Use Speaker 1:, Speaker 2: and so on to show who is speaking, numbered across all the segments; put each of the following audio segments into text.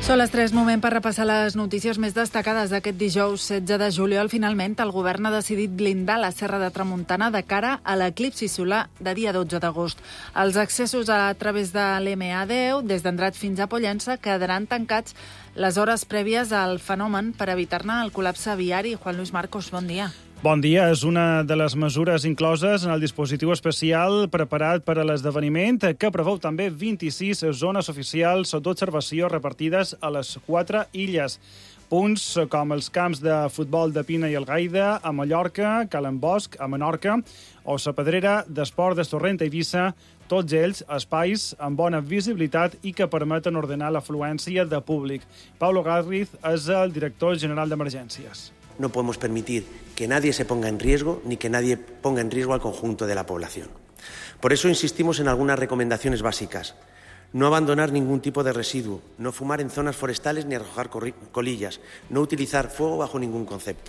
Speaker 1: Són les 3, moment per repassar les notícies més destacades d'aquest dijous 16 de juliol. Finalment, el govern ha decidit blindar la Serra de Tramuntana de cara a l'eclipsi solar de dia 12 d'agost. Els accessos a través de l'MA10, des d'Andrat fins a Pollença, quedaran tancats les hores prèvies al fenomen per evitar-ne el col·lapse viari. Juan Luis Marcos, bon dia.
Speaker 2: Bon dia. És una de les mesures incloses en el dispositiu especial preparat per a l'esdeveniment, que preveu també 26 zones oficials d'observació repartides a les 4 illes. Punts com els camps de futbol de Pina i Algaida, a Mallorca, Calen Bosch, a Menorca, o la Pedrera d'Esport d'Estorrent a Eivissa, tots ells espais amb bona visibilitat i que permeten ordenar l'afluència de públic. Paulo Garriz és el director general d'Emergències.
Speaker 3: No podemos permitir que nadie se ponga en riesgo ni que nadie ponga en riesgo al conjunto de la población. Por eso insistimos en algunas recomendaciones básicas. No abandonar ningún tipo de residuo, no fumar en zonas forestales ni arrojar colillas, no utilizar fuego bajo ningún concepto.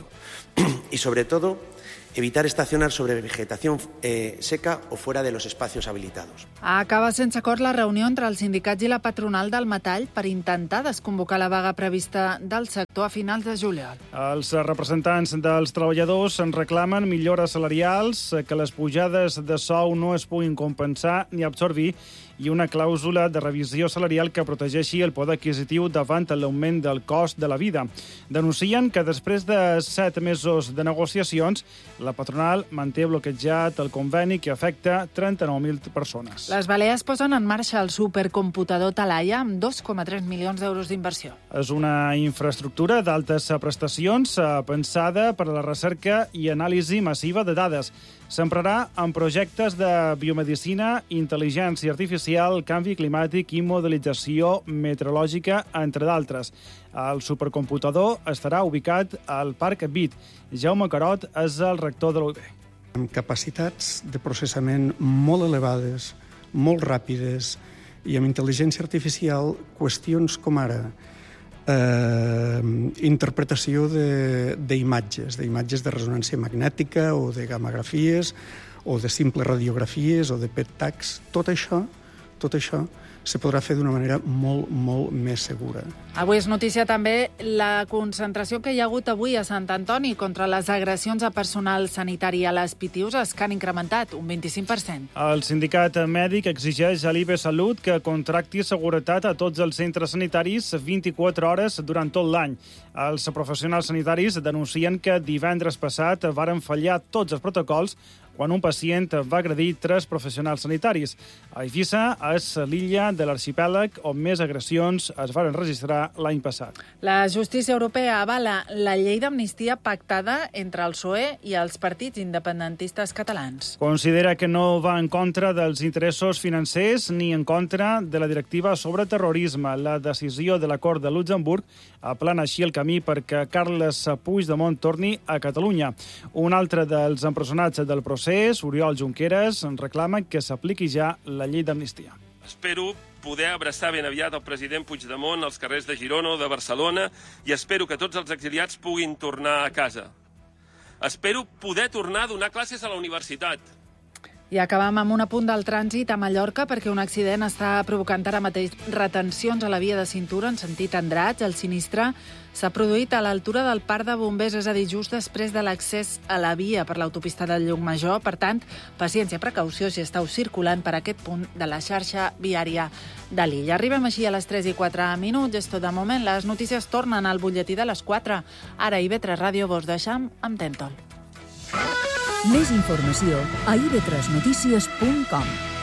Speaker 3: Y sobre todo, evitar estacionar sobre vegetación seca o fuera de los espacios habilitados.
Speaker 1: Acaba sense acord la reunió entre els sindicats i la patronal del metall per intentar desconvocar la vaga prevista del sector a finals de juliol.
Speaker 2: Els representants dels treballadors en reclamen millores salarials, que les pujades de sou no es puguin compensar ni absorbir i una clàusula de revisió salarial que protegeixi el poder adquisitiu davant l'augment del cost de la vida. Denuncien que després de 7 mesos de negociacions, la patronal manté bloquejat el conveni que afecta 39.000 persones.
Speaker 1: Les Balears posen en marxa el supercomputador Talaia amb 2,3 milions d'euros d'inversió.
Speaker 2: És una infraestructura d'altes prestacions pensada per a la recerca i anàlisi massiva de dades. S'emprarà en projectes de biomedicina, intel·ligència artificial, canvi climàtic i modelització meteorològica, entre d'altres. El supercomputador estarà ubicat al Parc BIT. Jaume Carot és el rector de l'UIB.
Speaker 4: Amb capacitats de processament molt elevades, molt ràpides, i amb intel·ligència artificial, qüestions com ara interpretació d'imatges de ressonància magnètica o de gamografies o de simples radiografies o de PET tags. Tot això se podrà fer d'una manera molt, molt més segura.
Speaker 1: Avui és notícia també la concentració que hi ha hagut avui a Sant Antoni contra les agressions a personal sanitari a les Pitiuses, que han incrementat un 25%.
Speaker 2: El sindicat mèdic exigeix a l'IB Salut que contracti seguretat a tots els centres sanitaris 24 hores durant tot l'any. Els professionals sanitaris denuncien que divendres passat varen fallar tots els protocols quan un pacient va agredir 3 professionals sanitaris. A Eivissa és l'illa de l'arxipèlag on més agressions es van registrar l'any passat.
Speaker 1: La justícia europea avala la llei d'amnistia pactada entre el PSOE i els partits independentistes catalans.
Speaker 2: Considera que no va en contra dels interessos financers ni en contra de la directiva sobre terrorisme. La decisió de l'acord de Luxemburg aplana així el camí perquè Carles Puigdemont torni a Catalunya. Un altre dels empresonats del procés, Oriol Junqueras, reclama que s'apliqui ja la llei d'amnistia.
Speaker 5: Espero poder abraçar ben aviat el president Puigdemont als carrers de Girona o de Barcelona i espero que tots els exiliats puguin tornar a casa. Espero poder tornar a donar classes a la universitat.
Speaker 1: I acabam amb un apunt del trànsit a Mallorca perquè un accident està provocant ara mateix retencions a la via de cintura en sentit Andratx. El sinistre s'ha produït a l'altura del parc de bombers, és a dir, just després de l'accés a la via per l'autopista del Llucmajor. Per tant, paciència, precaució si esteu circulant per aquest punt de la xarxa viària de l'illa. Arribem així a les 3 i 4 minuts. És tot de moment. Les notícies tornen al butlletí de les 4. Ara IB3 Ràdio vos deixam amb Tentol.
Speaker 6: Més informació a ib3notícies.com.